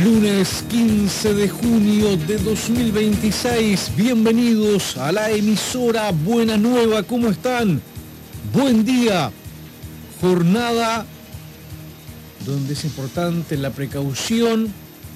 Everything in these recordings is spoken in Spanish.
Lunes 15 de junio de 2026, bienvenidos a la emisora Buena Nueva, ¿cómo están? Buen día, jornada donde es importante la precaución.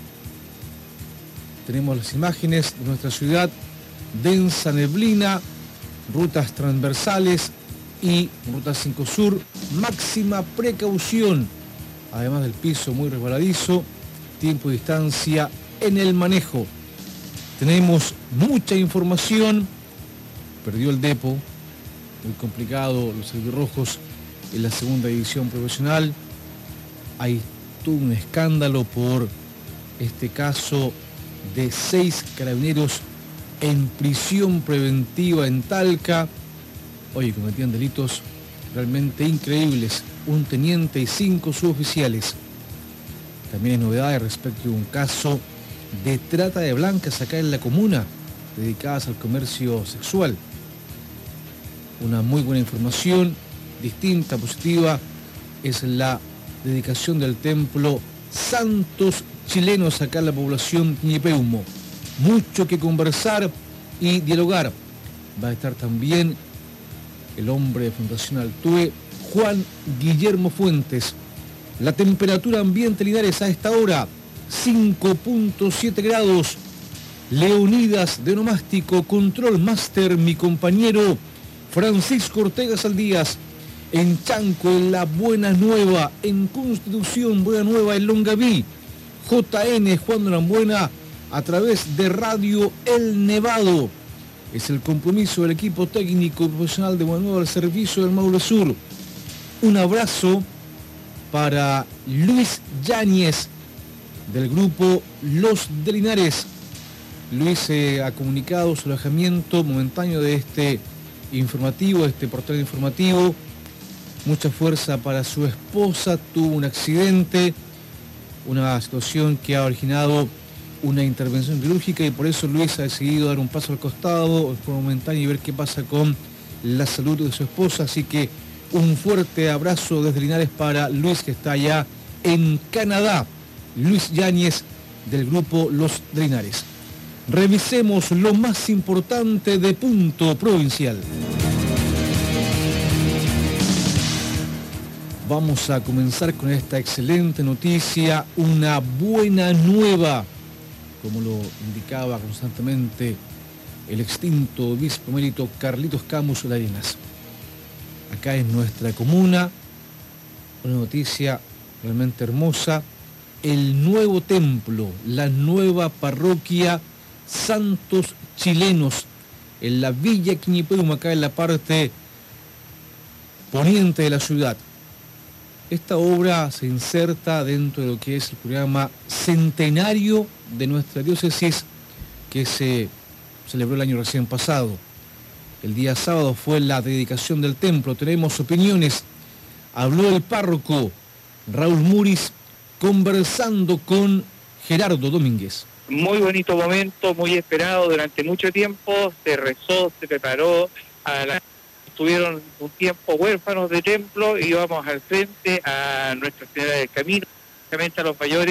Tenemos las imágenes de nuestra ciudad, densa neblina, rutas transversales y ruta 5 Sur, máxima precaución, además del piso muy resbaladizo. Tiempo y distancia en el manejo. Tenemos mucha información. Perdió el Depo, muy complicado, los albirrojos en la segunda división profesional. Hay todo un escándalo por este caso de 6 carabineros en prisión preventiva en Talca. Oye, cometían delitos realmente increíbles. Un teniente y 5 suboficiales. También hay novedades respecto a un caso de trata de blancas acá en la comuna, dedicadas al comercio sexual. Una muy buena información, distinta, positiva, es la dedicación del templo Santos Chilenos acá en la población Ñepeumo. Mucho que conversar y dialogar. Va a estar también el hombre de Fundación Altue, Juan Guillermo Fuentes. La temperatura ambiente Linares a esta hora, 5.7 grados. Leonidas de Onomástico, Control Master, mi compañero Francisco Ortega Saldías. En Chanco, en La Buena Nueva, en Constitución, Buena Nueva, en Longaví. JN, Juan Norambuena, a través de Radio El Nevado. Es el compromiso del equipo técnico y profesional de Buena Nueva al servicio del Maule Sur. Un abrazo para Luis Yáñez, del grupo Los de Linares. Luis ha comunicado su alojamiento momentáneo de este informativo, este portal informativo. Mucha fuerza para su esposa, tuvo un accidente, una situación que ha originado una intervención quirúrgica y por eso Luis ha decidido dar un paso al costado por momentáneo y ver qué pasa con la salud de su esposa. Así que un fuerte abrazo desde Linares para Luis, que está allá en Canadá. Luis Yáñez, del grupo Los de Linares. Revisemos lo más importante de Punto Provincial. Vamos a comenzar con esta excelente noticia, una buena nueva, como lo indicaba constantemente el extinto obispo emérito Carlitos Camus Larenas. Acá en nuestra comuna, una noticia realmente hermosa, el nuevo templo, la nueva parroquia Santos Chilenos, en la Villa Ñepeumo, acá en la parte poniente de la ciudad. Esta obra se inserta dentro de lo que es el programa centenario de nuestra diócesis, que se celebró el año recién pasado. El día sábado fue la dedicación del templo. Tenemos opiniones. Habló el párroco Raúl Muris conversando con Gerardo Domínguez. Muy bonito momento, muy esperado durante mucho tiempo. Se rezó, se preparó. Estuvieron un tiempo huérfanos de templo y íbamos al frente a Nuestra Señora del Camino, especialmente a los mayores.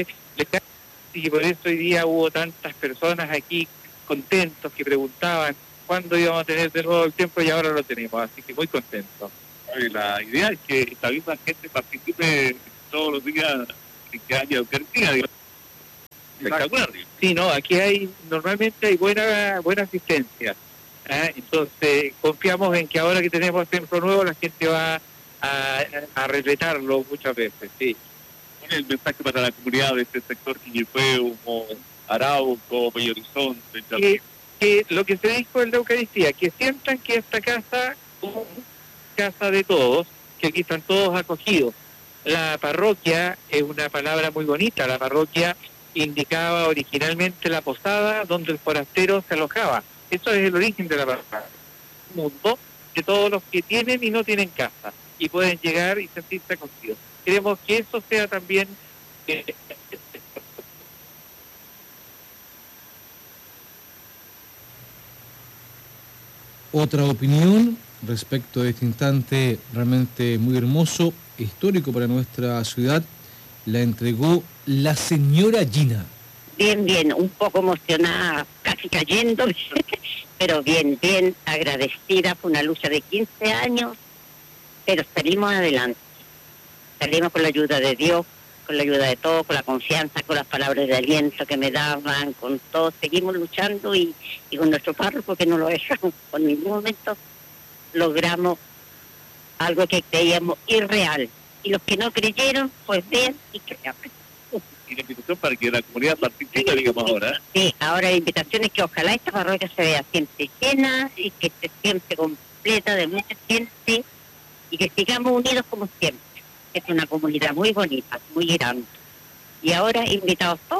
Y por eso hoy día hubo tantas personas aquí contentos que preguntaban cuándo íbamos a tener de nuevo el templo y ahora lo tenemos, así que muy contentos. La idea es que esta misma gente participe todos los días en que haya Eucaristía, digamos. Espectacular. Sí, no, aquí normalmente hay buena asistencia. Entonces confiamos en que ahora que tenemos el templo nuevo la gente va a respetarlo muchas veces, sí. ¿Cuál es el mensaje para la comunidad de este sector Ñepeumo, Arauco, Belo Horizonte? Que lo que se dijo en la Eucaristía, que sientan que esta casa es casa de todos, que aquí están todos acogidos. La parroquia es una palabra muy bonita. La parroquia indicaba originalmente la posada donde el forastero se alojaba. Eso es el origen de la parroquia. Un mundo de todos los que tienen y no tienen casa y pueden llegar y sentirse acogidos. Queremos que eso sea también Otra opinión respecto de este instante realmente muy hermoso, histórico para nuestra ciudad, la entregó la señora Gina. Bien, un poco emocionada, casi cayendo, pero bien, agradecida. Fue una lucha de 15 años, pero salimos adelante. Salimos con la ayuda de Dios, con la ayuda de todos, con la confianza, con las palabras de aliento que me daban, con todo. Seguimos luchando y con nuestro párroco que no lo dejamos. Por ningún momento logramos algo que creíamos irreal. Y los que no creyeron, pues vean y crean. Y la invitación para que la comunidad participe, digamos ahora. Sí, ahora la invitación es que ojalá esta parroquia se vea siempre llena y que esté siempre completa de mucha gente y que sigamos unidos como siempre. Es una comunidad muy bonita, muy grande. Y ahora invitados todos.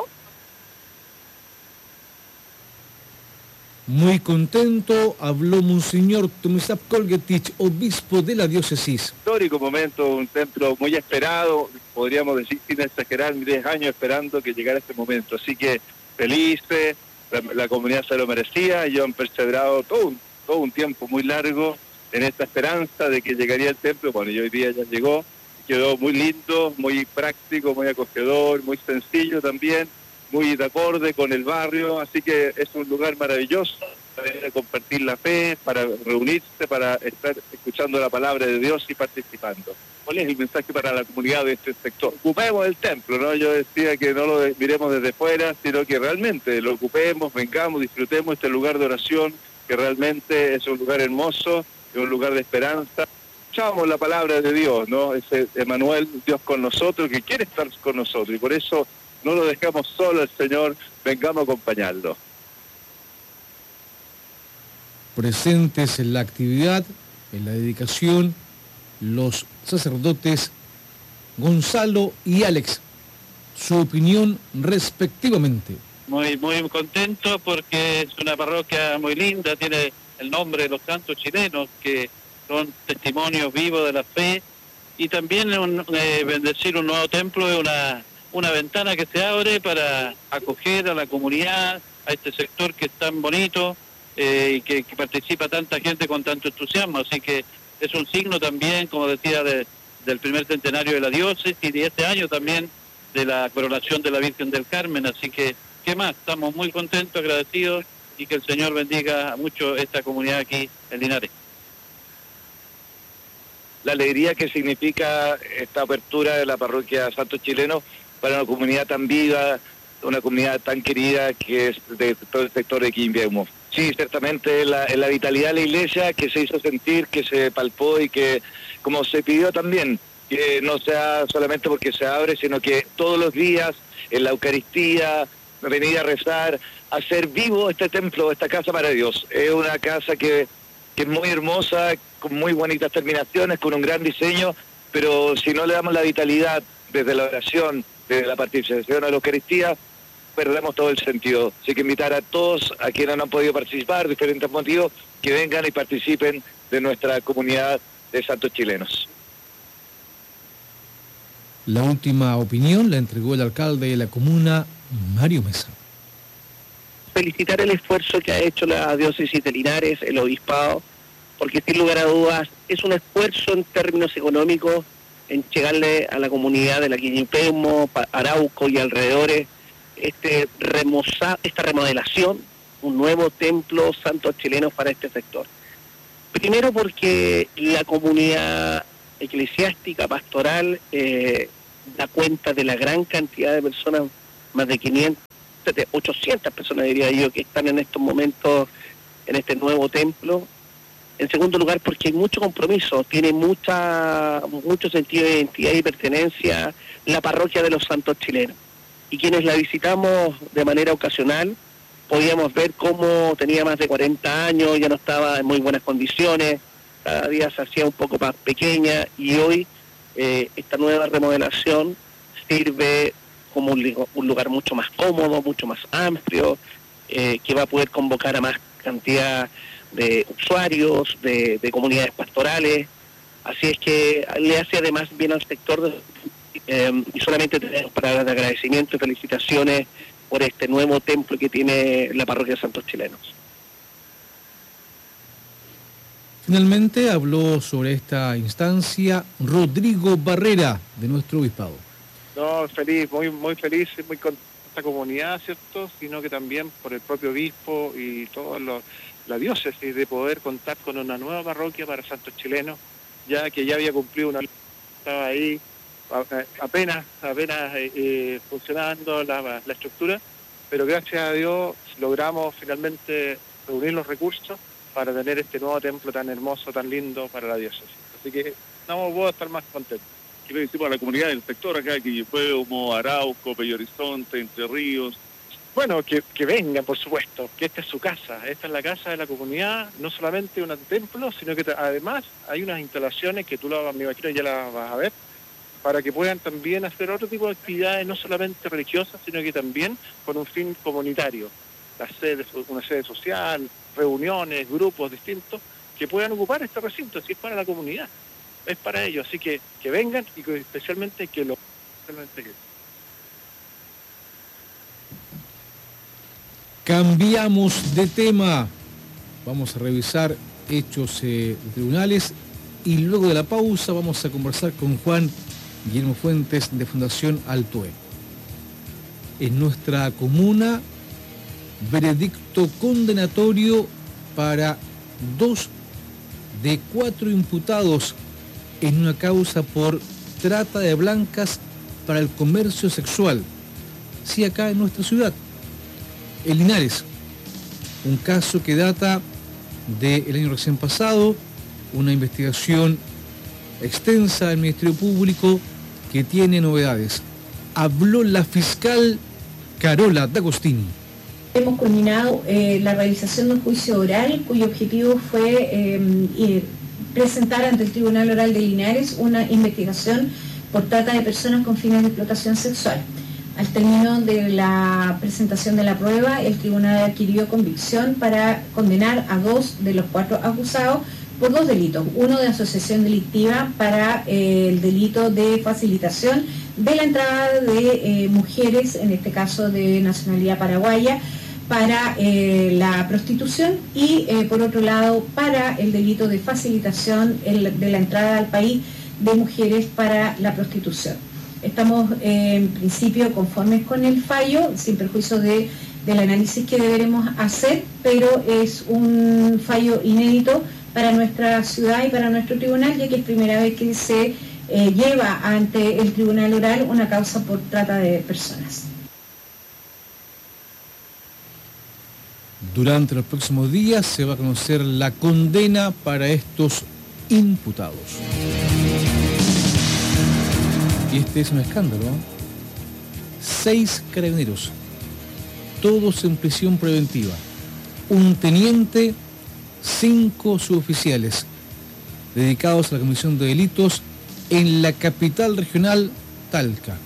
Muy contento, habló Monseñor Tomislav Kolgetich, obispo de la diócesis. Histórico momento, un templo muy esperado, podríamos decir sin exagerar, 10 años esperando que llegara este momento. Así que felices, la comunidad se lo merecía, ellos han perseverado todo un tiempo muy largo en esta esperanza de que llegaría el templo. Bueno, y hoy día ya llegó, quedó muy lindo, muy práctico, muy acogedor, muy sencillo también, muy de acorde con el barrio, así que es un lugar maravilloso para ir a compartir la fe, para reunirse, para estar escuchando la palabra de Dios y participando. ¿Cuál es el mensaje para la comunidad de este sector? Ocupemos el templo, ¿no? Yo decía que no lo miremos desde fuera, sino que realmente lo ocupemos, vengamos, disfrutemos este lugar de oración, que realmente es un lugar hermoso, es un lugar de esperanza. Escuchamos la palabra de Dios, ¿no? Ese Emmanuel, Dios con nosotros, que quiere estar con nosotros, y por eso no lo dejamos solo al Señor, vengamos a acompañarlo. Presentes en la actividad, en la dedicación, los sacerdotes Gonzalo y Alex. Su opinión respectivamente. Muy contento porque es una parroquia muy linda, tiene el nombre de los santos chilenos que son testimonios vivos de la fe, y también bendecir un nuevo templo es una ventana que se abre para acoger a la comunidad, a este sector que es tan bonito y que participa tanta gente con tanto entusiasmo. Así que es un signo también, como decía, del primer centenario de la diócesis y de este año también de la coronación de la Virgen del Carmen. Así que, ¿qué más? Estamos muy contentos, agradecidos, y que el Señor bendiga mucho esta comunidad aquí en Linares. La alegría que significa esta apertura de la parroquia Santos Chilenos para una comunidad tan viva, una comunidad tan querida que es de todo el sector de Quimbiahumo. Sí, ciertamente la vitalidad de la iglesia que se hizo sentir, que se palpó y que, como se pidió también, que no sea solamente porque se abre, sino que todos los días en la Eucaristía, venir a rezar, hacer vivo este templo, esta casa para Dios. Es una casa que es muy hermosa, con muy bonitas terminaciones, con un gran diseño, pero si no le damos la vitalidad desde la oración, desde la participación a la Eucaristía, perdemos todo el sentido. Así que invitar a todos, a quienes no han podido participar, diferentes motivos, que vengan y participen de nuestra comunidad de santos chilenos. La última opinión la entregó el alcalde de la comuna, Mario Mesa. Felicitar el esfuerzo que ha hecho la diócesis de Linares, el obispado, porque sin lugar a dudas es un esfuerzo en términos económicos en llegarle a la comunidad de la Quillimpeumo, Arauco y alrededores esta remodelación, un nuevo templo santos chilenos para este sector. Primero porque la comunidad eclesiástica, pastoral, da cuenta de la gran cantidad de personas, más de 500, 800 personas diría yo, que están en estos momentos en este nuevo templo. En segundo lugar, porque hay mucho compromiso, tiene mucho sentido de identidad y pertenencia la parroquia de los santos chilenos. Y quienes la visitamos de manera ocasional, podíamos ver cómo tenía más de 40 años, ya no estaba en muy buenas condiciones, cada día se hacía un poco más pequeña, y hoy esta nueva remodelación sirve como un lugar mucho más cómodo, mucho más amplio, que va a poder convocar a más cantidad de usuarios, de comunidades pastorales. Así es que le hace además bien al sector y solamente tenemos palabras de agradecimiento y felicitaciones por este nuevo templo que tiene la parroquia de Santos Chilenos. Finalmente habló sobre esta instancia Rodrigo Barrera, de nuestro obispado. No, feliz, muy feliz y muy contento esta comunidad, ¿cierto?, sino que también por el propio obispo y toda la diócesis, de poder contar con una nueva parroquia para Santos Chilenos, ya que ya había cumplido estaba ahí apenas funcionando la estructura, pero gracias a Dios logramos finalmente reunir los recursos para tener este nuevo templo tan hermoso, tan lindo para la diócesis. Así que no puedo estar más contento. ¿Qué le decimos a la comunidad del sector acá, Quilpué, Arauco, Bello Horizonte, Entre Ríos? Bueno, que vengan, por supuesto, que esta es su casa, esta es la casa de la comunidad, no solamente un templo, sino que además hay unas instalaciones que tú me imagino ya las vas a ver, para que puedan también hacer otro tipo de actividades, no solamente religiosas, sino que también con un fin comunitario. Una sede social, reuniones, grupos distintos, que puedan ocupar este recinto, si es para la comunidad, es para ellos, así que vengan y especialmente que lo... Cambiamos de tema, vamos a revisar hechos de tribunales y luego de la pausa vamos a conversar con Juan Guillermo Fuentes de Fundación Altoe. En nuestra comuna, veredicto condenatorio para 2 de 4 imputados en una causa por trata de blancas para el comercio sexual. Sí, acá en nuestra ciudad. En Linares, un caso que data del año recién pasado, una investigación extensa del Ministerio Público que tiene novedades. Habló la fiscal Carola D'Agostini. Hemos culminado la realización de un juicio oral cuyo objetivo fue presentar ante el Tribunal Oral de Linares una investigación por trata de personas con fines de explotación sexual. Al término de la presentación de la prueba, el tribunal adquirió convicción para condenar a 2 de los 4 acusados por 2 delitos. Uno de asociación delictiva para el delito de facilitación de la entrada de mujeres, en este caso de nacionalidad paraguaya, para la prostitución y por otro lado para el delito de facilitación de la entrada al país de mujeres para la prostitución. Estamos en principio conformes con el fallo, sin perjuicio del análisis que deberemos hacer, pero es un fallo inédito para nuestra ciudad y para nuestro tribunal, ya que es primera vez que se lleva ante el tribunal oral una causa por trata de personas. Durante los próximos días se va a conocer la condena para estos imputados. Y este es un escándalo, ¿eh? 6 carabineros, todos en prisión preventiva. Un teniente, 5 suboficiales, dedicados a la comisión de delitos en la capital regional, Talca.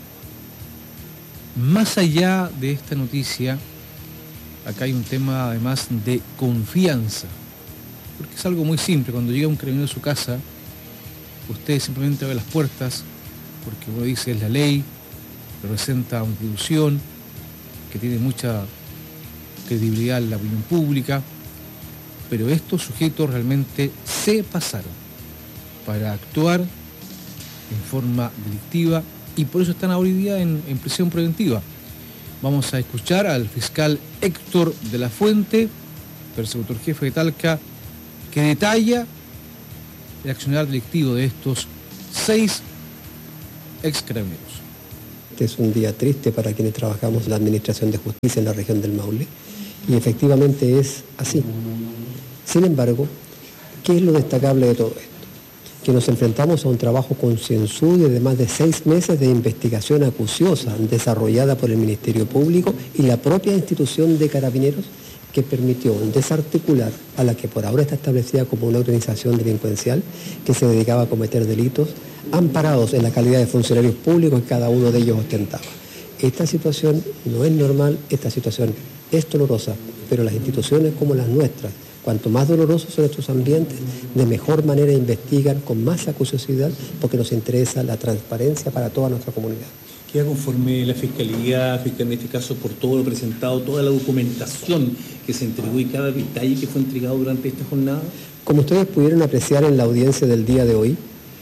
Más allá de esta noticia, acá hay un tema además de confianza, porque es algo muy simple. Cuando llega un carabinero a su casa, usted simplemente abre las puertas, porque uno dice es la ley, representa una institución que tiene mucha credibilidad en la opinión pública, pero estos sujetos realmente se pasaron para actuar en forma delictiva y por eso están hoy día en prisión preventiva. Vamos a escuchar al fiscal Héctor de la Fuente, persecutor jefe de Talca, que detalla el accionar delictivo de estos 6 ex carabineros. Este es un día triste para quienes trabajamos en la Administración de Justicia en la región del Maule, y efectivamente es así. Sin embargo, ¿qué es lo destacable de todo esto? Que nos enfrentamos a un trabajo concienzudo de más de 6 meses de investigación acuciosa desarrollada por el Ministerio Público y la propia institución de Carabineros, que permitió desarticular a la que por ahora está establecida como una organización delincuencial que se dedicaba a cometer delitos amparados en la calidad de funcionarios públicos que cada uno de ellos ostentaba. Esta situación no es normal, esta situación es dolorosa, pero las instituciones como las nuestras, cuanto más dolorosos son estos ambientes, de mejor manera investigan con más acuciosidad, porque nos interesa la transparencia para toda nuestra comunidad. ¿Queda conforme la Fiscalía, en este caso, por todo lo presentado, toda la documentación que se entregó y cada detalle que fue entregado durante esta jornada? Como ustedes pudieron apreciar en la audiencia del día de hoy,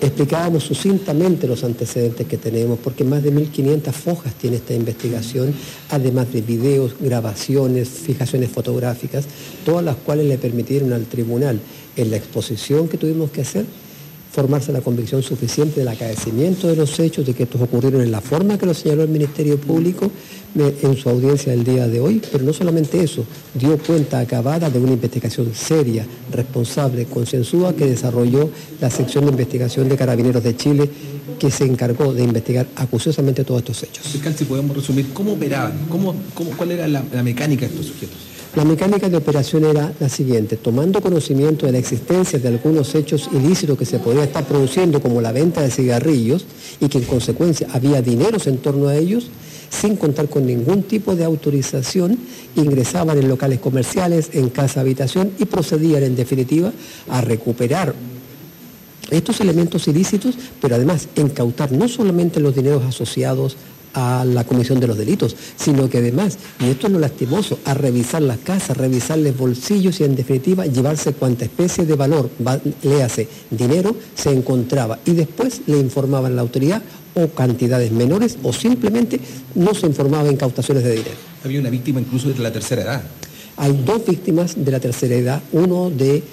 explicábamos sucintamente los antecedentes que tenemos, porque más de 1.500 fojas tiene esta investigación, además de videos, grabaciones, fijaciones fotográficas, todas las cuales le permitieron al tribunal, en la exposición que tuvimos que hacer, formarse la convicción suficiente del acaecimiento de los hechos, de que estos ocurrieron en la forma que lo señaló el Ministerio Público en su audiencia del día de hoy, pero no solamente eso, dio cuenta acabada de una investigación seria, responsable, concienzuda que desarrolló la sección de investigación de Carabineros de Chile, que se encargó de investigar acuciosamente todos estos hechos. Fiscal, si podemos resumir, ¿cómo operaban? ¿Cuál era la mecánica de estos sujetos? La mecánica de operación era la siguiente: tomando conocimiento de la existencia de algunos hechos ilícitos que se podía estar produciendo, como la venta de cigarrillos, y que en consecuencia había dineros en torno a ellos, sin contar con ningún tipo de autorización, ingresaban en locales comerciales, en casa habitación, y procedían en definitiva a recuperar estos elementos ilícitos, pero además incautar no solamente los dineros asociados a la comisión de los delitos, sino que además, y esto es lo lastimoso, a revisar las casas, revisarles bolsillos y en definitiva llevarse cuanta especie de valor, léase dinero, se encontraba, y después le informaban a la autoridad, o cantidades menores, o simplemente no se informaba en incautaciones de dinero. Había una víctima incluso de la tercera edad. Hay dos víctimas de la tercera edad, uno de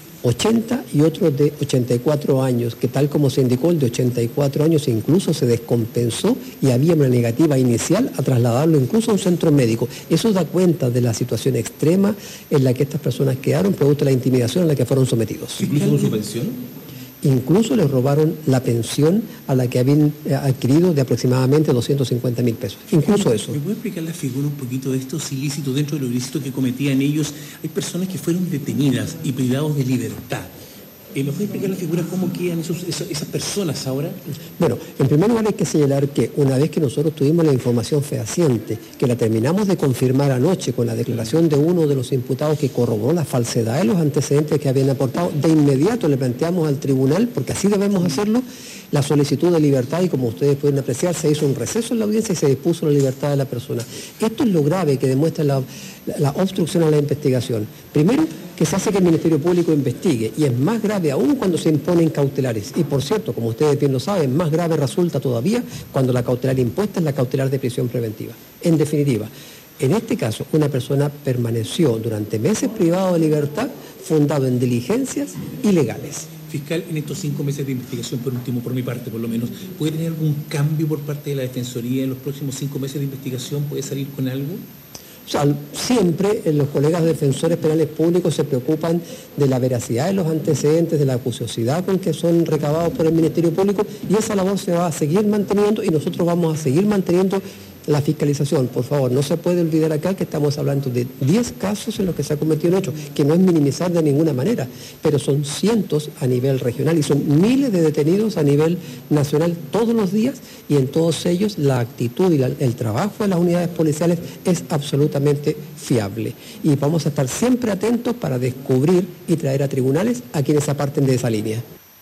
80 y otro de 84 años, que tal como se indicó, el de 84 años incluso se descompensó y había una negativa inicial a trasladarlo incluso a un centro médico. Eso da cuenta de la situación extrema en la que estas personas quedaron producto de la intimidación a la que fueron sometidos. ¿Incluso con su pensión? Incluso les robaron la pensión a la que habían adquirido de aproximadamente 250.000 pesos. Incluso eso. ¿Me puede explicar la figura un poquito de estos ilícitos, dentro de los ilícitos que cometían ellos? Hay personas que fueron detenidas y privados de libertad. ¿Me puede explicar la figura cómo quedan esas personas ahora? Bueno, en primer lugar hay que señalar que una vez que nosotros tuvimos la información fehaciente, que la terminamos de confirmar anoche con la declaración de uno de los imputados que corroboró la falsedad de los antecedentes que habían aportado, de inmediato le planteamos al tribunal, porque así debemos hacerlo, la solicitud de libertad, y como ustedes pueden apreciar, se hizo un receso en la audiencia y se dispuso la libertad de la persona. Esto es lo grave que demuestra la obstrucción a la investigación. Primero, que se hace que el Ministerio Público investigue, y es más grave aún cuando se imponen cautelares. Y por cierto, como ustedes bien lo saben, más grave resulta todavía cuando la cautelar impuesta es la cautelar de prisión preventiva. En definitiva, en este caso, una persona permaneció durante meses privado de libertad, fundado en diligencias ilegales. Fiscal, en estos 5 meses de investigación, por último, por mi parte por lo menos, ¿puede tener algún cambio por parte de la Defensoría en los próximos 5 meses de investigación? ¿Puede salir con algo? O sea, siempre los colegas defensores penales públicos se preocupan de la veracidad de los antecedentes, de la acuciosidad con que son recabados por el Ministerio Público, y esa labor se va a seguir manteniendo, y nosotros vamos a seguir manteniendo la fiscalización. Por favor, no se puede olvidar acá que estamos hablando de 10 casos en los que se ha cometido un hecho, que no es minimizar de ninguna manera, pero son cientos a nivel regional y son miles de detenidos a nivel nacional todos los días, y en todos ellos la actitud y el trabajo de las unidades policiales es absolutamente fiable. Y vamos a estar siempre atentos para descubrir y traer a tribunales a quienes aparten de esa línea.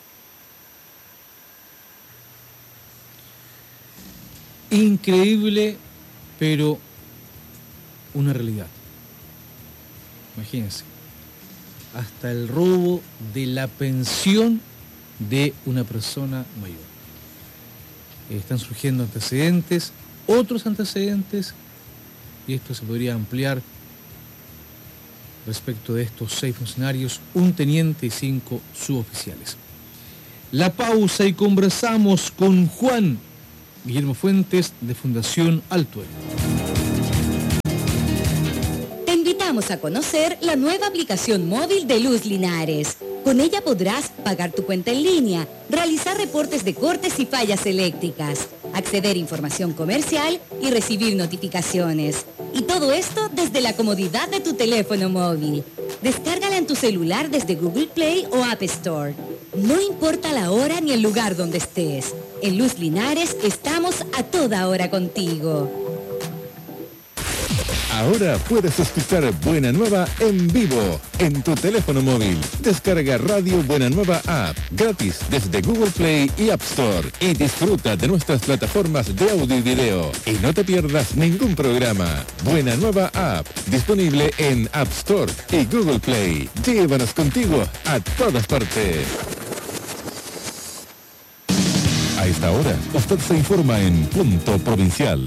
Increíble, pero una realidad. Imagínense, hasta el robo de la pensión de una persona mayor. Están surgiendo antecedentes, otros antecedentes, y esto se podría ampliar respecto de estos 6 funcionarios, un teniente y 5 suboficiales. La pausa y conversamos con Juan Guillermo Fuentes, de Fundación Altuve. Te invitamos a conocer la nueva aplicación móvil de Luz Linares. Con ella podrás pagar tu cuenta en línea, realizar reportes de cortes y fallas eléctricas, acceder a información comercial y recibir notificaciones. Y todo esto desde la comodidad de tu teléfono móvil. Descárgala en tu celular desde Google Play o App Store. No importa la hora ni el lugar donde estés. En Luz Linares estamos a toda hora contigo. Ahora puedes escuchar Buena Nueva en vivo en tu teléfono móvil. Descarga Radio Buena Nueva App gratis desde Google Play y App Store y disfruta de nuestras plataformas de audio y video. Y no te pierdas ningún programa. Buena Nueva App, disponible en App Store y Google Play. Llévanos contigo a todas partes. A esta hora, usted se informa en Punto Provincial.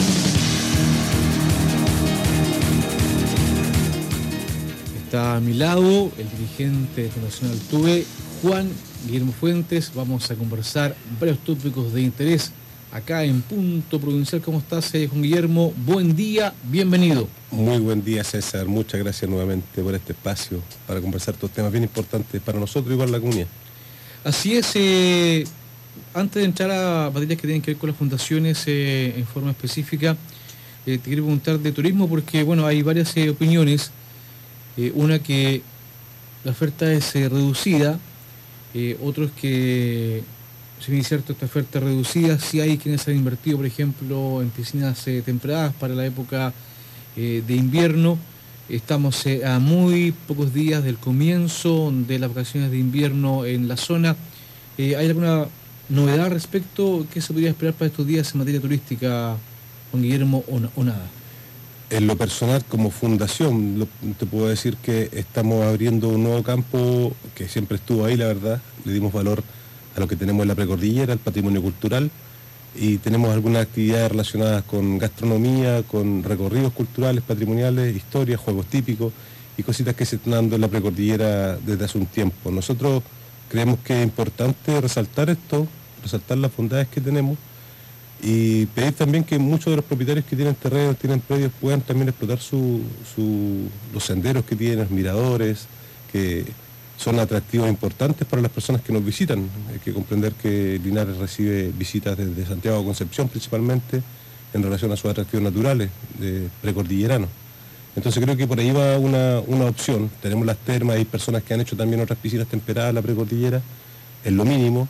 Está a mi lado el dirigente de Fundación Altuve, Juan Guillermo Fuentes. Vamos a conversar varios tópicos de interés acá en Punto Provincial. ¿Cómo estás, Juan Guillermo? Buen día, bienvenido. Muy buen día, César. Muchas gracias nuevamente por este espacio para conversar estos temas bien importantes para nosotros y para la comunidad. Así es. Antes de entrar a materias que tienen que ver con las fundaciones en forma específica, te quiero preguntar de turismo porque, bueno, hay varias opiniones. Una que la oferta es reducida, otros que, si bien es cierto, esta oferta reducida, sí hay quienes han invertido, por ejemplo, en piscinas templadas para la época de invierno. Estamos a muy pocos días del comienzo de las vacaciones de invierno en la zona. ¿Hay alguna novedad al respecto? ¿Qué se podría esperar para estos días en materia turística, Juan Guillermo, o nada? En lo personal, como fundación, te puedo decir que estamos abriendo un nuevo campo que siempre estuvo ahí, la verdad. Le dimos valor a lo que tenemos en la precordillera, al patrimonio cultural, y tenemos algunas actividades relacionadas con gastronomía, con recorridos culturales, patrimoniales, historias, juegos típicos y cositas que se están dando en la precordillera desde hace un tiempo. Nosotros creemos que es importante resaltar esto, resaltar las bondades que tenemos, y pedir también que muchos de los propietarios que tienen terrenos, tienen predios, puedan también explotar los senderos que tienen, los miradores, que son atractivos importantes para las personas que nos visitan. Hay que comprender que Linares recibe visitas desde Santiago de Concepción principalmente en relación a sus atractivos naturales de precordilleranos. Entonces creo que por ahí va una opción. Tenemos las termas, hay personas que han hecho también otras piscinas temperadas en la precordillera, es lo mínimo.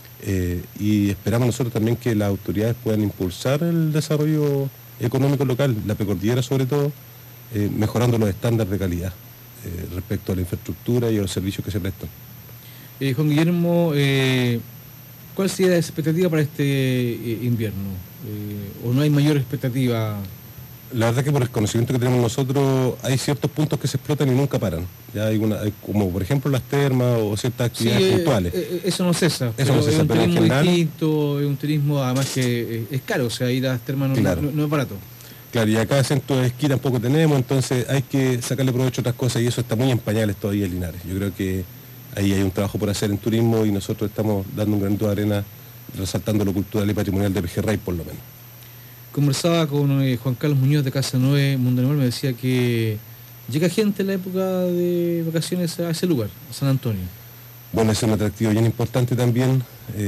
Y esperamos nosotros también que las autoridades puedan impulsar el desarrollo económico local, la precordillera sobre todo, mejorando los estándares de calidad respecto a la infraestructura y a los servicios que se prestan. Juan Guillermo, ¿cuál sería la expectativa para este invierno? ¿O no hay mayor expectativa? La verdad que por el conocimiento que tenemos nosotros hay ciertos puntos que se explotan y nunca paran. Ya hay como por ejemplo las termas o ciertas actividades puntuales. Eso no cesa. Eso no cesa, pero es un turismo general, distinto, es un turismo además que es caro, o sea, ir a las termas no es barato. Claro, y acá centro de esquí tampoco tenemos, entonces hay que sacarle provecho a otras cosas y eso está muy en pañales todavía en Linares. Yo creo que ahí hay un trabajo por hacer en turismo y nosotros estamos dando un granito de arena resaltando lo cultural y patrimonial de Pejerrey por lo menos. Conversaba con Juan Carlos Muñoz de Casa 9 Mundo Animal, me decía que llega gente en la época de vacaciones a ese lugar, a San Antonio. Bueno, es un atractivo bien importante también,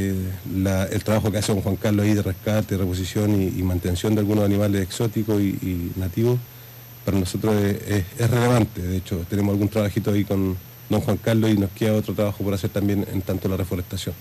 el trabajo que hace con Juan Carlos ahí de rescate, reposición y mantención de algunos animales exóticos y nativos, para nosotros es relevante. De hecho, tenemos algún trabajito ahí con don Juan Carlos y nos queda otro trabajo por hacer también en tanto la reforestación.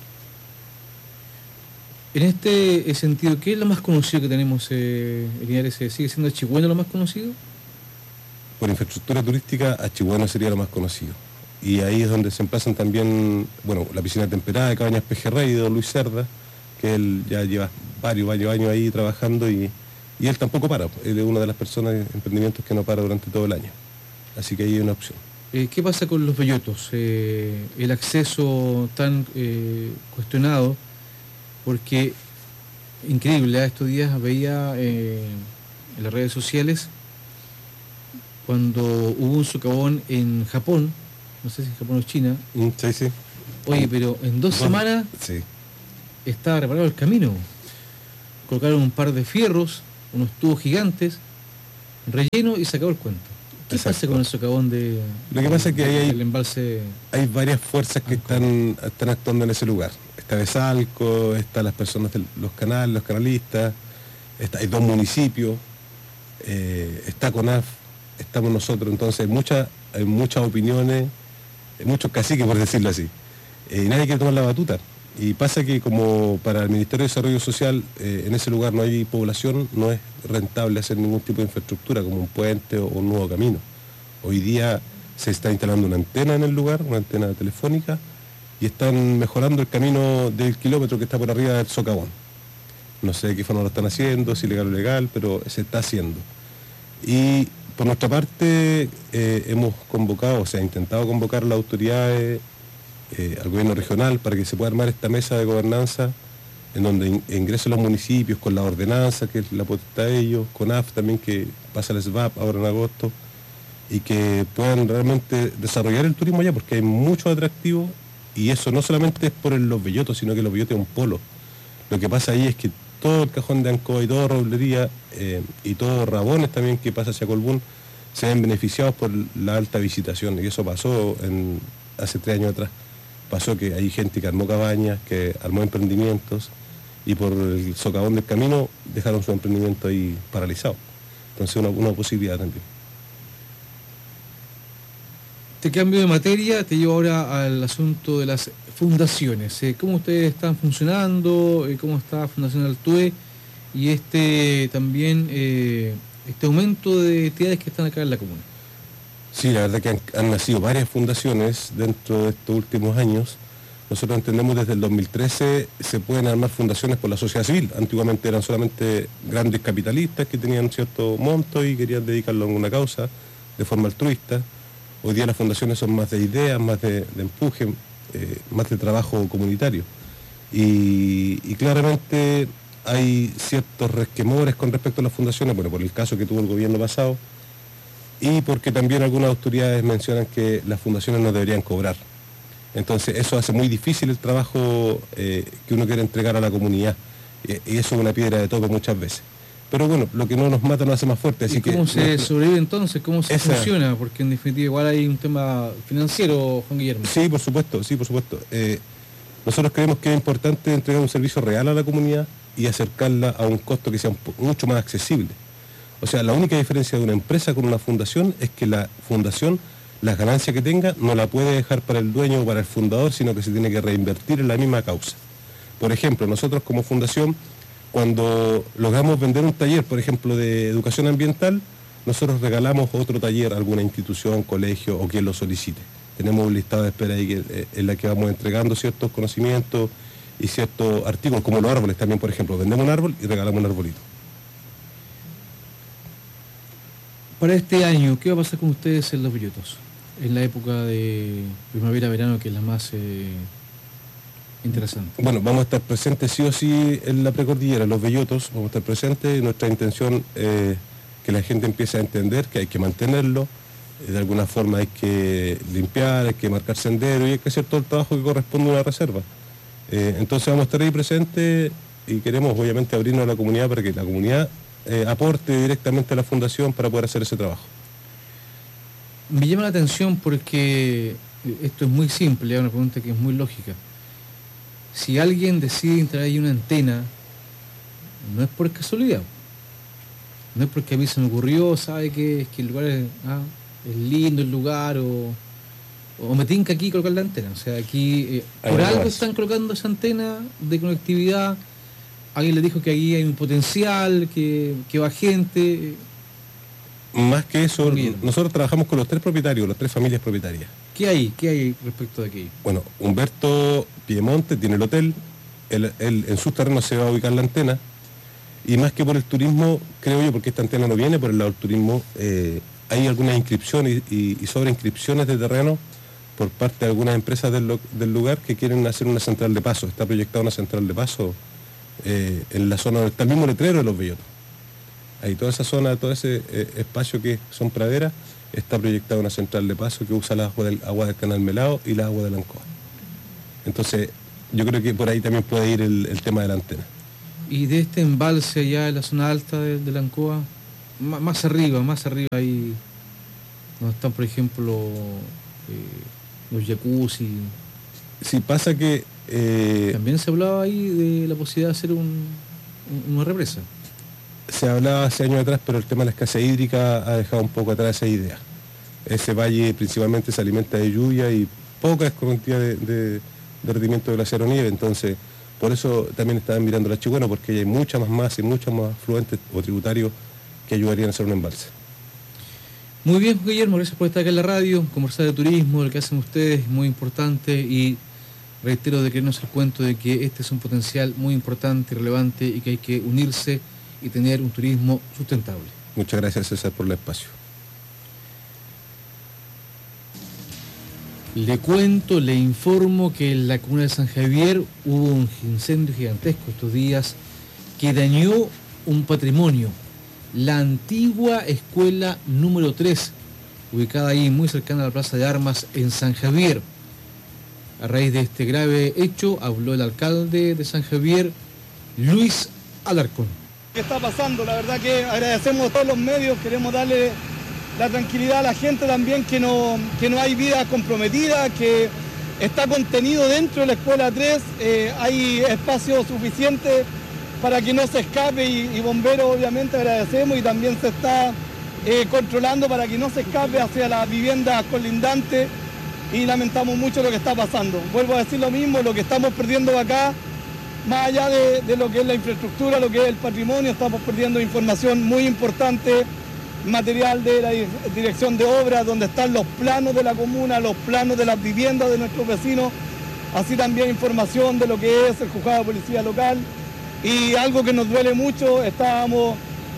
En este sentido, ¿qué es lo más conocido que tenemos en Linares? ¿Sigue siendo Achigüeno lo más conocido? Por infraestructura turística, Achigüeno sería lo más conocido. Y ahí es donde se emplazan también, bueno, la piscina temperada de Cabañas Pejerrey de don Luis Cerda, que él ya lleva varios años ahí trabajando y él tampoco para. Él es una de las personas de emprendimientos que no para durante todo el año. Así que ahí hay una opción. ¿Qué pasa con los bellotos? El acceso tan cuestionado, porque increíble, estos días veía en las redes sociales cuando hubo un socavón en Japón, no sé si Japón o China. Sí. Oye, pero en 2 semanas sí, estaba reparado el camino. Colocaron un par de fierros, unos tubos gigantes, relleno y se acabó el cuento. ¿Qué pasa con el socavón de Lo que pasa es que ahí el embalse? Hay varias fuerzas que están actuando en ese lugar. Está Besalco, están las personas de los canales, los canalistas, hay 2 municipios, está CONAF, estamos nosotros, entonces hay muchas opiniones, hay muchos caciques, por decirlo así. Y nadie quiere tomar la batuta. Y pasa que como para el Ministerio de Desarrollo Social en ese lugar no hay población, no es rentable hacer ningún tipo de infraestructura como un puente o un nuevo camino. Hoy día se está instalando una antena en el lugar, una antena telefónica, y están mejorando el camino del kilómetro que está por arriba del socavón. No sé de qué forma lo están haciendo, si legal o ilegal, pero se está haciendo. Y por nuestra parte hemos convocado, o sea, intentado convocar a las autoridades, al gobierno regional, para que se pueda armar esta mesa de gobernanza en donde ingresen los municipios con la ordenanza, que es la potestad de ellos, con AF también, que pasa el SVAP ahora en agosto, y que puedan realmente desarrollar el turismo allá, porque hay muchos atractivos, y eso no solamente es por los bellotos, sino que los bellotos es un polo. Lo que pasa ahí es que todo el cajón de Ancoa y toda Roblería y todos Rabones también que pasa hacia Colbún se ven beneficiados por la alta visitación, y eso pasó hace 3 años atrás. Pasó que hay gente que armó cabañas, que armó emprendimientos, y por el socavón del camino dejaron su emprendimiento ahí paralizado. Entonces una posibilidad también. Este cambio de materia te lleva ahora al asunto de las fundaciones. ¿Cómo ustedes están funcionando? ¿Cómo está Fundación Altue? Y también este aumento de entidades que están acá en la comuna. Sí, la verdad que han nacido varias fundaciones dentro de estos últimos años. Nosotros entendemos desde el 2013 se pueden armar fundaciones por la sociedad civil. Antiguamente eran solamente grandes capitalistas que tenían cierto monto y querían dedicarlo a una causa de forma altruista. Hoy día las fundaciones son más de ideas, más de empuje, más de trabajo comunitario. Y claramente hay ciertos resquemores con respecto a las fundaciones, bueno, por el caso que tuvo el gobierno pasado, y porque también algunas autoridades mencionan que las fundaciones no deberían cobrar. Entonces eso hace muy difícil el trabajo que uno quiere entregar a la comunidad, y eso es una piedra de tope muchas veces. Pero bueno, lo que no nos mata nos hace más fuerte. Así ¿Y cómo se sobrevive entonces? ¿Cómo se funciona? Porque en definitiva igual hay un tema financiero, Juan Guillermo. Sí, por supuesto. Nosotros creemos que es importante entregar un servicio real a la comunidad y acercarla a un costo que sea mucho más accesible. O sea, la única diferencia de una empresa con una fundación es que la fundación, las ganancias que tenga, no la puede dejar para el dueño o para el fundador, sino que se tiene que reinvertir en la misma causa. Por ejemplo, nosotros como fundación, cuando logramos vender un taller, por ejemplo, de educación ambiental, nosotros regalamos otro taller a alguna institución, colegio o quien lo solicite. Tenemos un listado de espera ahí en la que vamos entregando ciertos conocimientos y ciertos artículos, como los árboles también, por ejemplo. Vendemos un árbol y regalamos un arbolito. Para este año, ¿qué va a pasar con ustedes en Los Bellotos? En la época de primavera-verano, que es la más interesante. Bueno, vamos a estar presentes sí o sí en la precordillera, Los Bellotos, vamos a estar presentes. Nuestra intención es que la gente empiece a entender que hay que mantenerlo, de alguna forma hay que limpiar, hay que marcar sendero y hay que hacer todo el trabajo que corresponde a una reserva. Entonces vamos a estar ahí presentes y queremos obviamente abrirnos a la comunidad para que la comunidad aporte directamente a la fundación para poder hacer ese trabajo. Me llama la atención porque esto es muy simple, es una pregunta que es muy lógica. Si alguien decide instalar ahí una antena, no es por casualidad, no es porque a mí se me ocurrió, sabe que el lugar es lindo el lugar, o me tinca aquí colocar la antena. O sea, aquí por algo están colocando esa antena de conectividad. Alguien le dijo que ahí hay un potencial, que va gente. Más que eso, nosotros trabajamos con los 3 propietarios, las 3 familias propietarias. ¿Qué hay respecto de aquí? Bueno, Humberto Piemonte tiene el hotel, él en sus terrenos se va a ubicar la antena, y más que por el turismo, creo yo, porque esta antena no viene por el lado del turismo, hay algunas inscripciones y sobreinscripciones de terreno por parte de algunas empresas del lugar que quieren hacer una central de paso. Está proyectada una central de paso en la zona donde está el mismo letrero de Los Bellotos. Ahí toda esa zona, todo ese espacio que son praderas, está proyectada una central de paso que usa el agua del Canal Melao y el agua de la Ancoa. Entonces, yo creo que por ahí también puede ir el tema de la antena. Y de este embalse allá en la zona alta de la Ancoa, más arriba ahí, donde están, por ejemplo, los jacuzzi. Sí, pasa que... también se hablaba ahí de la posibilidad de hacer una represa. Se hablaba hace años atrás, pero el tema de la escasez hídrica ha dejado un poco atrás esa idea. Ese valle principalmente se alimenta de lluvia y poca cantidad de rendimiento de glaciar o nieve, entonces por eso también estaban mirando la Chigüeno, porque hay mucha más masa y muchos más afluentes o tributarios que ayudarían a hacer un embalse. Muy bien, Guillermo, gracias por estar acá en la radio, conversar de turismo, lo que hacen ustedes es muy importante, y reitero de creernos el cuento de que este es un potencial muy importante y relevante y que hay que unirse y tener un turismo sustentable. Muchas gracias, César, por el espacio. Le cuento, le informo que en la comuna de San Javier hubo un incendio gigantesco estos días que dañó un patrimonio, la antigua escuela número 3, ubicada ahí muy cercana a la Plaza de Armas en San Javier. A raíz de este grave hecho habló el alcalde de San Javier, Luis Alarcón. ¿Qué está pasando? La verdad que agradecemos a todos los medios, queremos darle la tranquilidad a la gente también que no hay vida comprometida, que está contenido dentro de la escuela 3, hay espacio suficiente para que no se escape y bomberos obviamente agradecemos y también se está controlando para que no se escape hacia las viviendas colindantes y lamentamos mucho lo que está pasando. Vuelvo a decir lo mismo, lo que estamos perdiendo acá, más allá de lo que es la infraestructura, lo que es el patrimonio, estamos perdiendo información muy importante, material de la dirección de obras, donde están los planos de la comuna, los planos de las viviendas de nuestros vecinos, así también información de lo que es el juzgado de policía local. Y algo que nos duele mucho, estábamos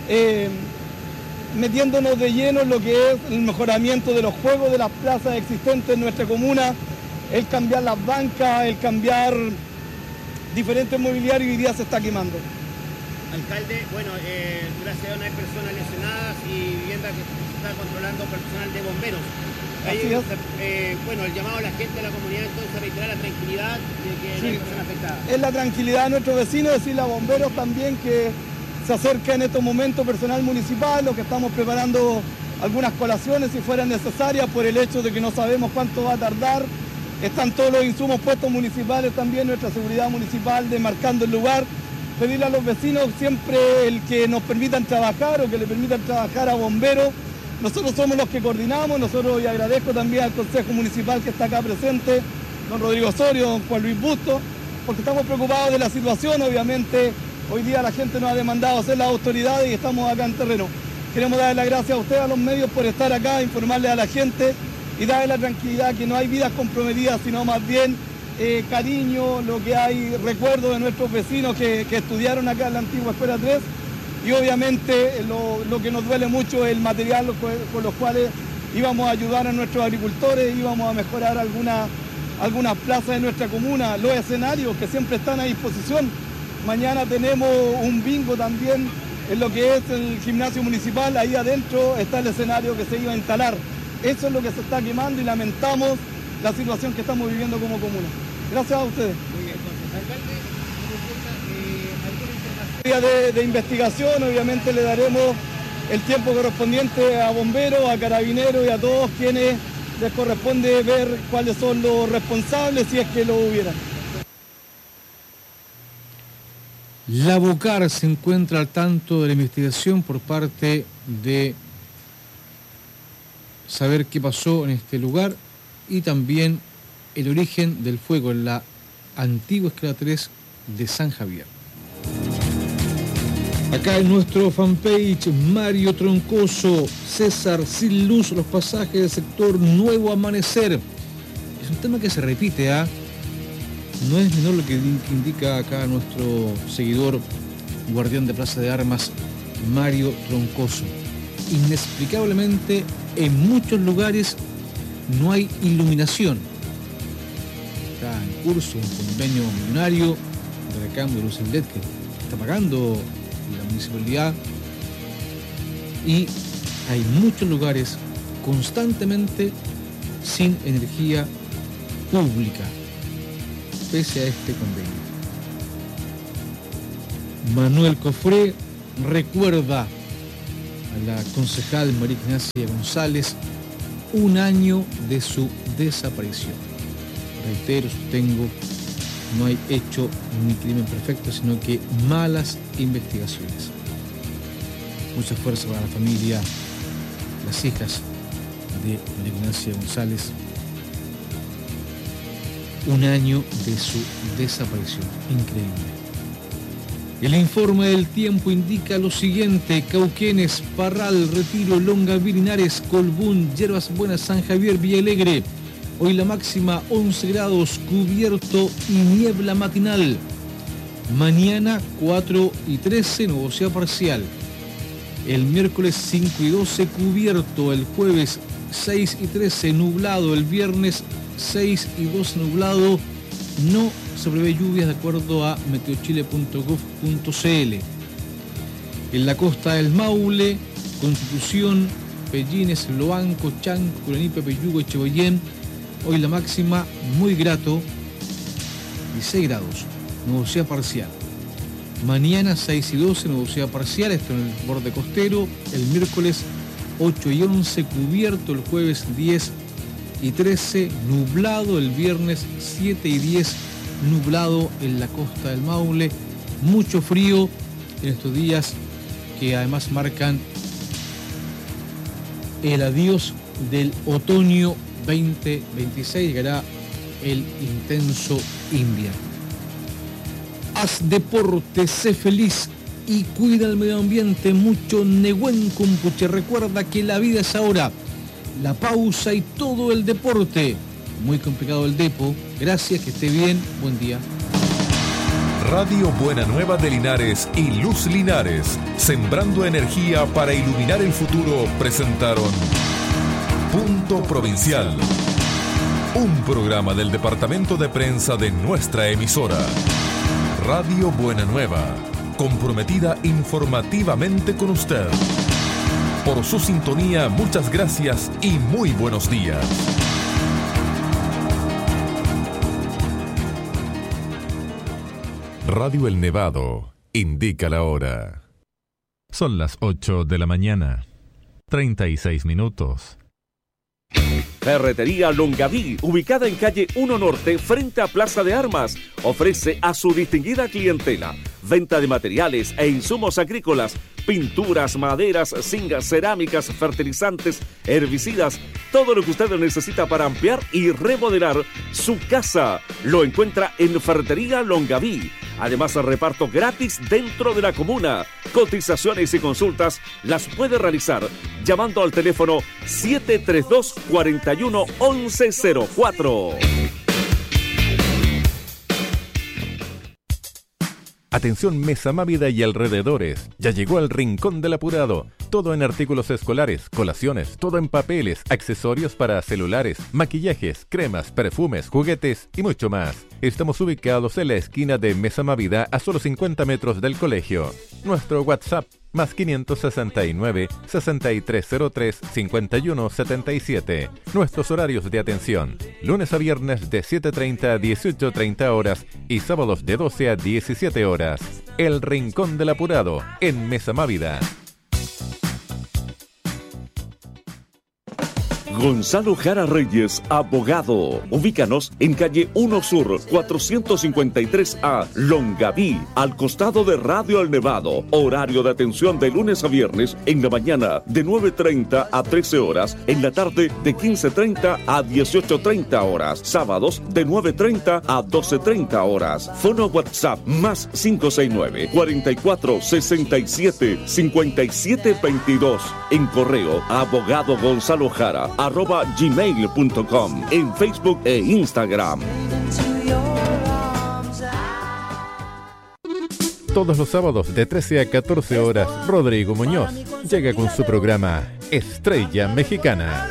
metiéndonos de lleno en lo que es el mejoramiento de los juegos de las plazas existentes en nuestra comuna, el cambiar las bancas, el cambiar diferentes mobiliarios y hoy día se está quemando. Alcalde, bueno, gracias a Dios no hay personas lesionadas y vivienda que se está controlando personal de bomberos. Bueno, el llamado a la gente de la comunidad entonces a reiterar la tranquilidad de que no hay personas afectadas. Es la tranquilidad de nuestros vecinos, decirle a bomberos también que se acerca en estos momentos personal municipal, lo que estamos preparando algunas colaciones si fueran necesarias por el hecho de que no sabemos cuánto va a tardar. Están todos los insumos puestos municipales también, nuestra seguridad municipal demarcando el lugar. Pedirle a los vecinos siempre el que nos permitan trabajar o que le permitan trabajar a bomberos. Nosotros somos los que coordinamos, y agradezco también al Consejo Municipal que está acá presente, don Rodrigo Osorio, don Juan Luis Busto, porque estamos preocupados de la situación. Obviamente hoy día la gente nos ha demandado hacer las autoridades y estamos acá en terreno. Queremos darle las gracias a ustedes, a los medios, por estar acá, informarle a la gente y darle la tranquilidad que no hay vidas comprometidas, sino más bien cariño, lo que hay, recuerdos de nuestros vecinos que estudiaron acá en la antigua Escuela 3 y obviamente lo que nos duele mucho es el material con los cuales íbamos a ayudar a nuestros agricultores, íbamos a mejorar algunas plazas de nuestra comuna, los escenarios que siempre están a disposición. Mañana tenemos un bingo también en lo que es el gimnasio municipal, ahí adentro está el escenario que se iba a instalar. Eso es lo que se está quemando y lamentamos la situación que estamos viviendo como comuna. Gracias a ustedes. Muy bien, entonces, alcalde, de investigación, obviamente le daremos el tiempo correspondiente a bomberos, a carabineros y a todos quienes les corresponde ver cuáles son los responsables si es que lo hubieran. La Bocar se encuentra al tanto de la investigación por parte de saber qué pasó en este lugar y también el origen del fuego en la antigua Escuela 3 de San Javier. Acá en nuestro fanpage, Mario Troncoso, César Sin Luz, los pasajes del sector Nuevo Amanecer. Es un tema que se repite, no es menor lo que indica acá nuestro seguidor, guardián de Plaza de Armas, Mario Troncoso. Inexplicablemente, en muchos lugares no hay iluminación. Está en curso un convenio millonario de recambio de luces LED que está pagando la municipalidad y hay muchos lugares constantemente sin energía pública pese a este convenio. Manuel Cofré recuerda a la concejal María Ignacia González un año de su desaparición. Reitero, sostengo, no hay hecho ni crimen perfecto, sino que malas investigaciones. Mucha fuerza para la familia, las hijas de María Ignacia González. Un año de su desaparición. Increíble. El informe del tiempo indica lo siguiente: Cauquenes, Parral, Retiro, Longaví, Linares, Colbún, Yerbas Buenas, San Javier, Villalegre. Hoy la máxima 11 grados, cubierto y niebla matinal. Mañana 4 y 13, nubosidad parcial. El miércoles 5 y 12, cubierto. El jueves 6 y 13 nublado. El viernes 6 y 12 nublado. No se prevé lluvias de acuerdo a meteochile.gov.cl. En la costa del Maule, Constitución, Pellines, Loanco, Chanco, Curanipe, Peyugo y Cheboyén. Hoy la máxima muy grato, 16 grados, nubosidad parcial. Mañana 6 y 12, nubosidad parcial, esto en el borde costero. El miércoles 8 y 11 cubierto, el jueves 10 y 13 nublado, el viernes 7 y 10 nublado en la costa del Maule. Mucho frío en estos días que además marcan el adiós del otoño 2026, llegará el intenso invierno. Haz deporte, sé feliz y cuida el medio ambiente. Mucho Nehuen Kumpuche. Recuerda que la vida es ahora, la pausa y todo el deporte. Muy complicado el depo. Gracias, que esté bien. Buen día. Radio Buena Nueva de Linares y Luz Linares, sembrando energía para iluminar el futuro, presentaron Punto Provincial, un programa del departamento de prensa de nuestra emisora. Radio Buena Nueva, comprometida informativamente con usted. Por su sintonía, muchas gracias y muy buenos días. Radio El Nevado indica la hora. Son las 8 de la mañana, 36 minutos. Ferretería Longaví, ubicada en calle 1 Norte, frente a Plaza de Armas, ofrece a su distinguida clientela venta de materiales e insumos agrícolas, pinturas, maderas, zingas, cerámicas, fertilizantes, herbicidas, todo lo que usted necesita para ampliar y remodelar su casa. Lo encuentra en Ferretería Longaví. Además, reparto gratis dentro de la comuna. Cotizaciones y consultas las puede realizar llamando al teléfono 732-41-1104. Atención Mesa Mávida y alrededores, ya llegó el Rincón del Apurado. Todo en artículos escolares, colaciones, todo en papeles, accesorios para celulares, maquillajes, cremas, perfumes, juguetes y mucho más. Estamos ubicados en la esquina de Mesa Mávida a solo 50 metros del colegio. Nuestro WhatsApp más 563-03-5177. Nuestros horarios de atención: lunes a viernes de 7:30 a 18:30 horas y sábados de 12 a 17 horas. El Rincón del Apurado en Mesa Mávida. Gonzalo Jara Reyes, abogado. Ubícanos en calle 1 Sur, 453A, Longaví, al costado de Radio El Nevado. Horario de atención de lunes a viernes en la mañana de 9:30 a 13 horas, en la tarde de 15:30 a 18:30 horas, sábados de 9:30 a 12:30 horas. Fono WhatsApp más 569 44 67 57 22. En correo abogado Gonzalo Jara @gmail.com, en Facebook e Instagram. Todos los sábados de 13 a 14 horas, Rodrigo Muñoz llega con su programa Estrella Mexicana.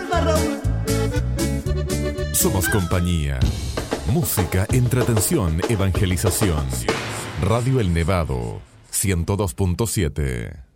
Somos compañía, música, entretención, evangelización. Radio El Nevado, 102.7.